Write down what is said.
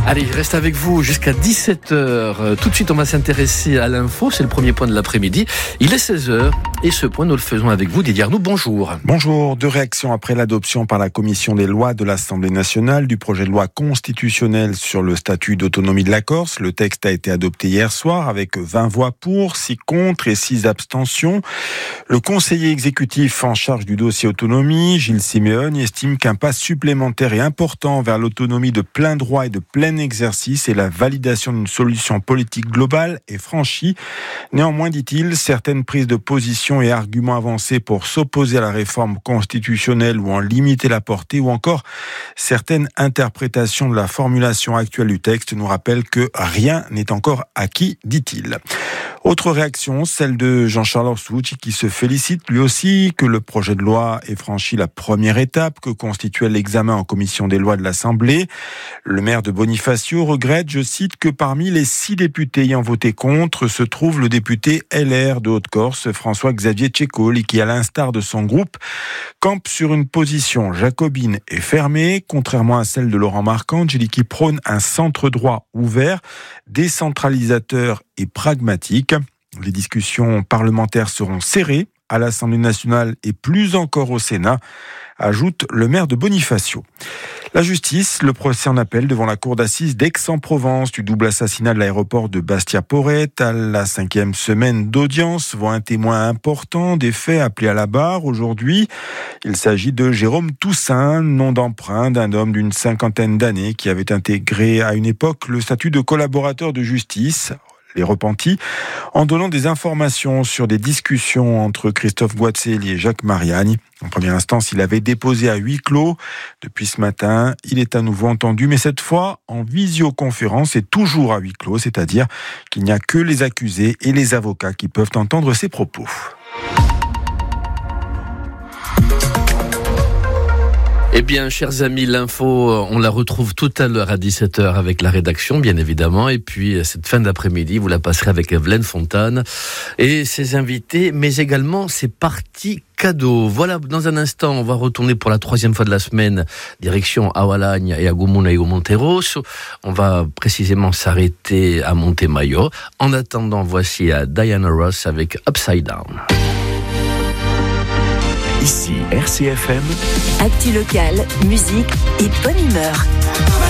Allez, je reste avec vous jusqu'à 17h. Tout de suite, on va s'intéresser à l'info. C'est le premier point de l'après-midi. Il est 16h et ce point, nous le faisons avec vous. Didier Arnaud, bonjour. Bonjour. 2 réactions après l'adoption par la Commission des lois de l'Assemblée nationale du projet de loi constitutionnelle sur le statut d'autonomie de la Corse. Le texte a été adopté hier soir avec 20 voix pour, 6 contre et 6 abstentions. Le conseiller exécutif en charge du dossier autonomie, Gilles Simeone, estime qu'un pas supplémentaire et important vers l'autonomie de plein droit et de plein exercice et la validation d'une solution politique globale est franchie. Néanmoins, dit-il, certaines prises de position et arguments avancés pour s'opposer à la réforme constitutionnelle ou en limiter la portée ou encore certaines interprétations de la formulation actuelle du texte nous rappellent que rien n'est encore acquis, dit-il. Autre réaction, celle de Jean-Charles Orsucci qui se félicite lui aussi que le projet de loi ait franchi la première étape que constituait l'examen en commission des lois de l'Assemblée. Le maire de Bonifacio regrette, je cite, que parmi les 6 députés ayant voté contre se trouve le député LR de Haute-Corse, François-Xavier Tchécol, qui, à l'instar de son groupe, campe sur une position jacobine et fermée, contrairement à celle de Laurent Marcangeli qui prône un centre droit ouvert, décentralisateur et pragmatique. Les discussions parlementaires seront serrées à l'Assemblée nationale et plus encore au Sénat, ajoute le maire de Bonifacio. La justice, le procès en appel devant la cour d'assises d'Aix-en-Provence du double assassinat de l'aéroport de Bastia-Porrette. À la 5e semaine d'audience, voit un témoin important des faits appelé à la barre aujourd'hui. Il s'agit de Jérôme Toussaint, nom d'emprunt d'un homme d'une 50aine d'années qui avait intégré à une époque le statut de collaborateur de justice. Les repentis, en donnant des informations sur des discussions entre Christophe Guazzelli et Jacques Mariagne. En première instance, il avait déposé à huis clos. Depuis ce matin, il est à nouveau entendu, mais cette fois en visioconférence et toujours à huis clos, c'est-à-dire qu'il n'y a que les accusés et les avocats qui peuvent entendre ses propos. Eh bien, chers amis, l'info, on la retrouve tout à l'heure à 17h avec la rédaction, bien évidemment. Et puis, cette fin d'après-midi, vous la passerez avec Evelyne Fontane et ses invités, mais également ses parties cadeaux. Voilà, dans un instant, on va retourner pour la 3e fois de la semaine, direction Awalagne et à Gumuna et au Monteros. On va précisément s'arrêter à Montemayor. En attendant, voici à Diana Ross avec Upside Down. Ici RCFM. Actu local, musique et bonne humeur.